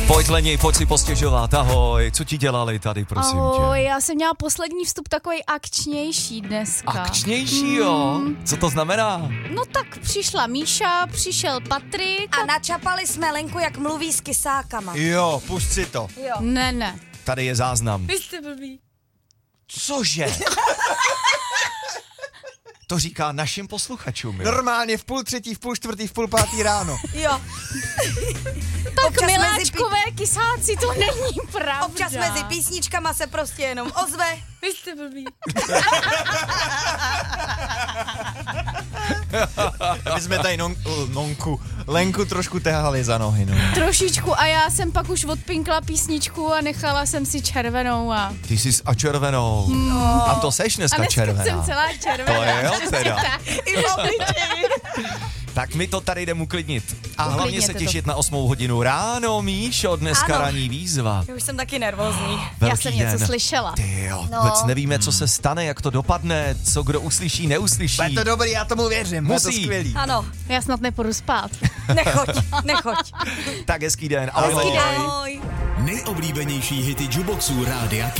Pojď Leni, pojď si postěžovat, ahoj, co ti dělali tady, prosím Ahoj, tě? já jsem měla poslední vstup takový akčnější dneska. Akčnější, jo? Co to znamená? No tak přišla Míša, přišel Patrik. A načapali jsme Lenku, jak mluví s kysákama. Jo, pusť si to. Jo. Ne. Tady je záznam. Vy jste blbý. Cože? To říká našim posluchačům, jo? Normálně v 2:30, v 2:45, v 2:30 ráno. Jo. Tak Občas miláčkové kysáci, to není pravda. Občas mezi písničkama se prostě jenom ozve. Vy jste blbý. My jsme tady Lenku trošku tahali za nohy, no. Trošičku a já jsem pak už odpinkla písničku a nechala jsem si červenou a... Ty jsi a červenou. No. A to seš A dneska dneska červená. jsem celá červená. To je jo teda. I v obličeji. Tak my to tady jdem uklidnit. A hlavně Uklidněte se to. těšit na 8 hodinu ráno, Míšo, dneska Ano. ranní výzva. Já už jsem taky nervózní. Já Velký jsem něco den. slyšela. Ty jo, No. vůbec nevíme, co se stane, jak to dopadne, co kdo uslyší, neuslyší. Je to dobrý, já tomu věřím, je to Musí. skvělý. Ano, Já snad nepůjdu spát. nechoď. Tak hezký den. Ahoj. Ahoj. Ahoj. Nejoblíbenější hity jukeboxů Rádia